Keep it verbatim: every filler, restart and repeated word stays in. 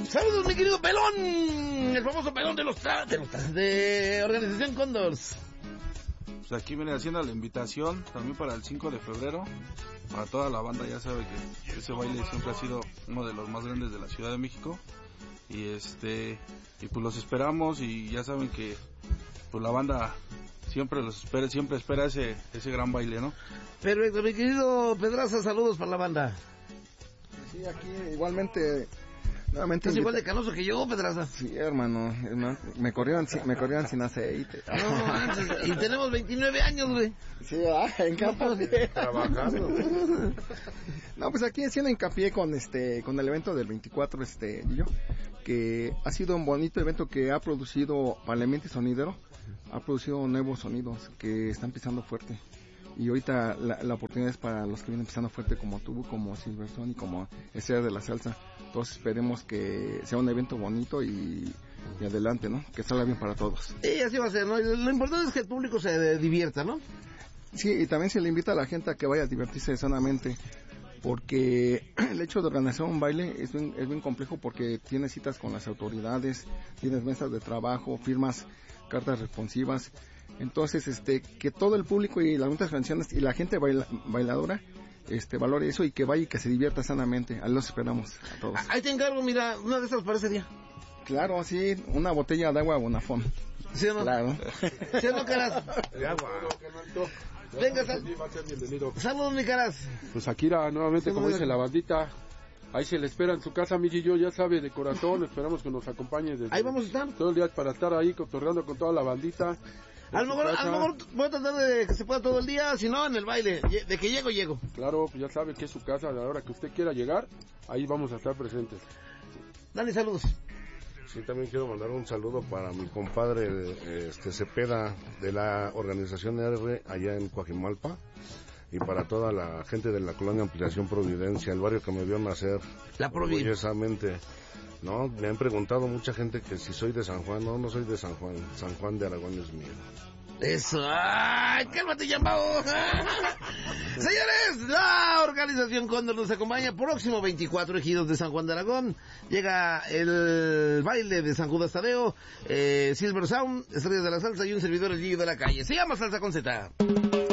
Saludos, mi querido Pelón, el famoso Pelón de los tra... de, los tra... de Organización Cóndors. Pues aquí viene haciendo la invitación también para el cinco de febrero, para toda la banda. Ya sabe que ese baile siempre ha sido uno de los más grandes de la Ciudad de México, y este y pues los esperamos, y ya saben que pues la banda siempre los espera, siempre espera ese ese gran baile, ¿no? Perfecto, mi querido Pedraza, saludos para la banda. Sí, aquí igualmente. Nuevamente es igual de canoso que yo, Pedraza. Sí, hermano, hermano me corrieron me corrieron sin aceite. No manches, y tenemos veintinueve años, güey. Sí, ah, en campo trabajando. No, pues aquí haciendo hincapié con este con el evento del veinticuatro, este yo, que ha sido un bonito evento que ha producido Parlamento Sonidero, ha producido nuevos sonidos que están pisando fuerte. Y ahorita la, la oportunidad es para los que vienen pisando fuerte, como tú, como Silverstone y como Estrella de la Salsa. Entonces esperemos que sea un evento bonito y, y adelante, ¿no? Que salga bien para todos. Y así va a ser, ¿no? Lo importante es que el público se divierta, ¿no? Sí, y también se le invita a la gente a que vaya a divertirse sanamente, porque el hecho de organizar un baile es bien, es bien complejo, porque tienes citas con las autoridades, tienes mesas de trabajo, firmas cartas responsivas. Entonces, este, que todo el público y las muchas canciones y la gente baila, bailadora, este, valore eso y que vaya y que se divierta sanamente. Ahí los esperamos a todos. Ahí te encargo, mira, una de esas para ese día. Claro, sí, una botella de agua Bonafón. ¿Sí o no? Claro. ¿Sí o no, Caras? De agua. Venga, sal... saludos, mi Caras. Pues Akira, nuevamente, como dice la bandita, ahí se le espera en su casa, Miguel, ya sabe, de corazón, esperamos que nos acompañe desde ahí vamos a estar todo el día para estar ahí cotorreando con toda la bandita. A lo mejor, a lo mejor voy a tratar de que se pueda todo el día, si no en el baile, de que llego, llego. Claro, pues ya sabe que es su casa, a la hora que usted quiera llegar, ahí vamos a estar presentes. Dale, saludos. Sí, también quiero mandar un saludo para mi compadre este Cepeda de la organización R allá en Coajimalpa, y para toda la gente de la colonia Ampliación Providencia, el barrio que me vio nacer. La Providencia. Orgullosamente. No, me han preguntado mucha gente que si soy de San Juan. No, no soy de San Juan. San Juan de Aragón es mío. Eso. ¡Ay, cálmate, llamado! Señores, la Organización Cóndor nos acompaña. Próximo veinticuatro, Ejidos de San Juan de Aragón. Llega el baile de San Judas Tadeo, eh, Silver Sound, Estrellas de la Salsa y un servidor, el Gillo de la Calle. Se llama Salsa con Z.